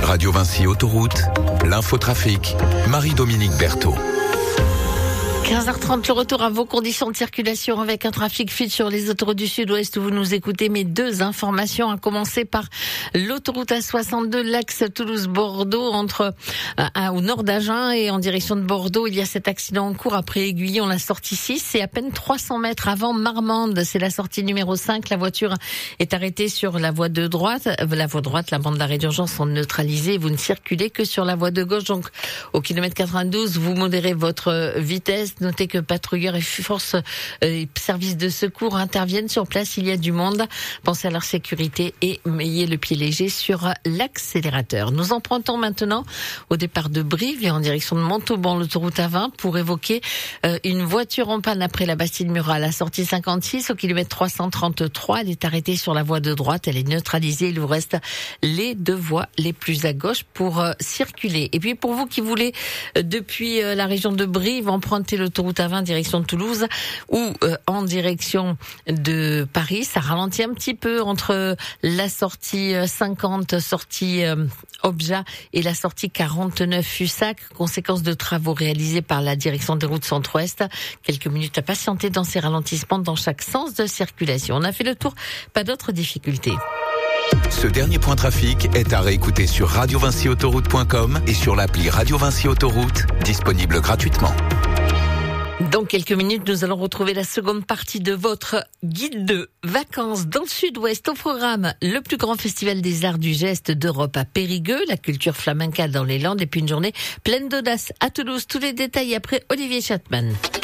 Radio Vinci Autoroute, l'infotrafic, Marie-Dominique Berthaud. 15h30, le retour à vos conditions de circulation avec un trafic fluide sur les autoroutes du Sud-Ouest où vous nous écoutez. Mes deux informations, à commencer par l'autoroute A62, l'axe Toulouse-Bordeaux, au nord d'Agen et en direction de Bordeaux. Il y a cet accident en cours après Aiguillon, la sortie 6. C'est à peine 300 mètres avant Marmande. C'est la sortie numéro 5. La voiture est arrêtée sur la voie de droite. La voie droite, la bande d'arrêt d'urgence sont neutralisées. Vous ne circulez que sur la voie de gauche. Donc, au kilomètre 92, vous modérez votre vitesse. Notez que patrouilleurs et forces services de secours interviennent sur place. Il y a du monde. Pensez à leur sécurité et ayez le pied léger sur l'accélérateur. Nous empruntons maintenant au départ de Brive et en direction de Montauban, l'autoroute A20, pour évoquer une voiture en panne après la Bastille-Murat. La sortie 56 au kilomètre 333. Elle est arrêtée sur la voie de droite. Elle est neutralisée. Il vous reste les deux voies les plus à gauche pour circuler. Et puis pour vous qui voulez depuis la région de Brive emprunter l'autoroute A20 direction de Toulouse ou en direction de Paris, ça ralentit un petit peu entre la sortie 50, sortie Obja et la sortie 49 Fussac, conséquence de travaux réalisés par la direction des routes centre-ouest. Quelques minutes à patienter dans ces ralentissements dans chaque sens de circulation. On a fait le tour, pas d'autres difficultés. Ce dernier point trafic est à réécouter sur radiovinciautoroute.com et sur l'appli Radio Vinci Autoroute, disponible gratuitement. Dans quelques minutes, nous allons retrouver la seconde partie de votre guide de vacances dans le Sud-Ouest. Au programme, le plus grand festival des arts du geste d'Europe à Périgueux, la culture flamenca dans les Landes et puis une journée pleine d'audace à Toulouse. Tous les détails après Olivier Chatman.